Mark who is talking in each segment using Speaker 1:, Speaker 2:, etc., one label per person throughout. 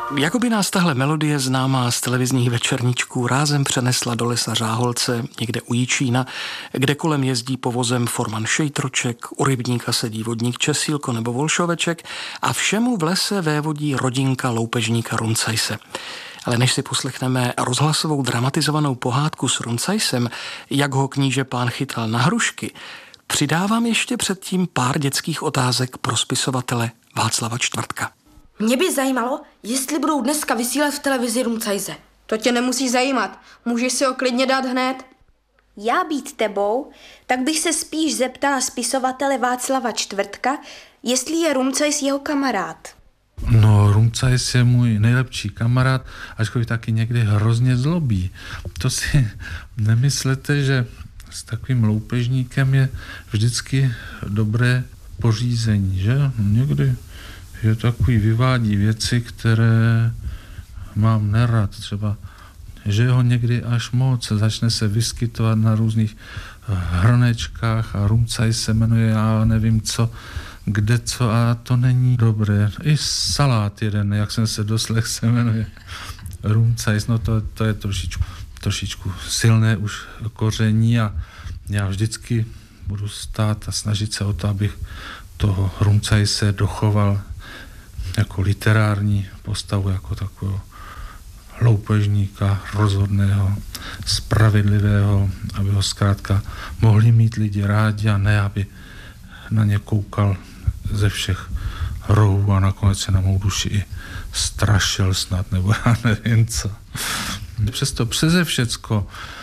Speaker 1: Jakoby nás tahle melodie známá z televizních večerníčků rázem přenesla do lesa Řáholce, někde u Jičína, kde kolem jezdí povozem forman Šejtroček, u rybníka sedí vodník Česílko nebo Volšoveček a všemu v lese vévodí rodinka loupežníka Runcajse. Ale než si poslechneme rozhlasovou dramatizovanou pohádku s Runcajsem, jak ho kníže pán chytal na hrušky, přidávám ještě předtím pár dětských otázek pro spisovatele Václava Čtvrtka.
Speaker 2: Mě by zajímalo, jestli budou dneska vysílat v televizi Runcajse.
Speaker 3: To tě nemusí zajímat. Můžeš si ho klidně dát hned.
Speaker 4: Já být tebou, tak bych se spíš zeptala spisovatele Václava Čtvrtka, jestli je Runcajs jeho kamarád.
Speaker 5: No, Runcajs je můj nejlepší kamarád, ačkoliv taky někdy hrozně zlobí. To si nemyslete, že s takovým loupežníkem je vždycky dobré pořízení, že? Někdy je takový vyvádí věci, které mám nerad. Třeba, že ho někdy až moc začne se vyskytovat na různých hrnečkách a Runcajs se jmenuje, já nevím co, kde co a to není dobré. I salát jeden, jak jsem se doslech, se jmenuje Runcajs, no to je trošičku silné už koření a já vždycky budu stát a snažit se o to, abych toho Runcajse dochoval jako literární postavu, jako takového loupežníka, rozhodného, spravedlivého, aby ho zkrátka mohli mít lidi rádi a ne, aby na ně koukal ze všech rohů a nakonec se na mou duši i strašil snad, nebo já nevím co. Přesto přeze všecko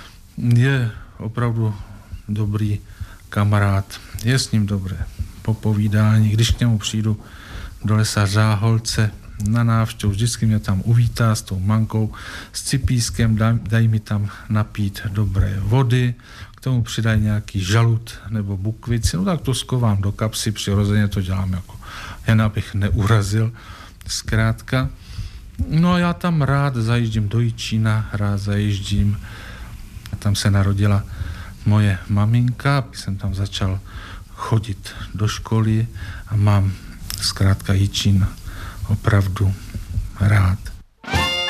Speaker 5: je opravdu dobrý kamarád, je s ním dobré popovídání, když k němu přijdu do lesa Řáholce na návštěvu, vždycky mě tam uvítá s tou mankou, s cipískem, dají mi tam napít dobré vody, k tomu přidají nějaký žalut nebo bukvici, no tak to skovám do kapsy, přirozeně to dělám jako jen abych neurazil, zkrátka. No a já tam rád zajíždím do Jičína, rád zajíždím, tam se narodila moje maminka, jsem tam začal chodit do školy a mám zkrátka Jičín opravdu rád.